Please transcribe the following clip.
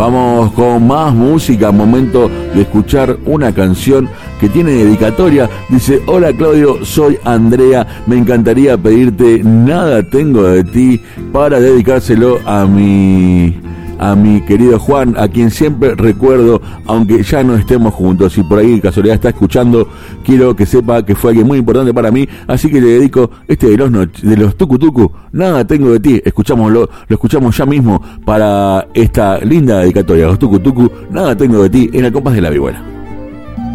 Vamos con más música, momento de escuchar una canción que tiene dedicatoria. Dice: hola Claudio, soy Andrea, me encantaría pedirte Nada Tengo de Ti para dedicárselo a mi querido Juan, a quien siempre recuerdo, aunque ya no estemos juntos. Si por ahí de casualidad está escuchando, quiero que sepa que fue alguien muy importante para mí, así que le dedico de los Tucu Tucu, Nada Tengo de Ti. Escuchámoslo, lo escuchamos ya mismo para esta linda dedicatoria. Los Tucu Tucu, Nada Tengo de Ti, en el compás de la vihuela.